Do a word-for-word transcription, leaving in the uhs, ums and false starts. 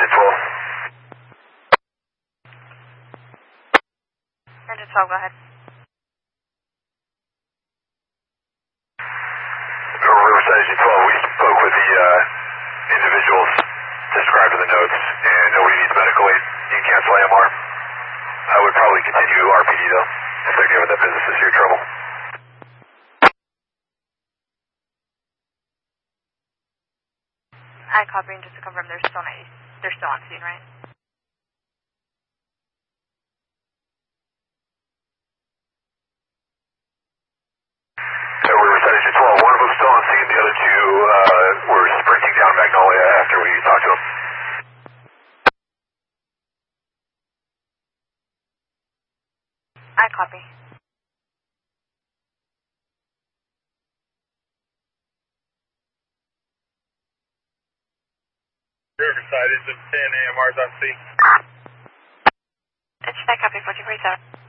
Engine twelve. Engine twelve, go ahead. Riverside Engine twelve, we spoke with the uh, individuals described in the notes, and nobody needs medical aid. You can cancel A M R. I would probably continue R P D though, if they're giving that business this year trouble. I copy, and just to confirm, they're still not, they're still on scene, right? So we're Engine twelve. One of them's still on scene. The other two uh, were sprinting down Magnolia after we talked to them. I copy. Riverside, engine ten, A M Rs on scene. It's that copy, fourteen forty-seven.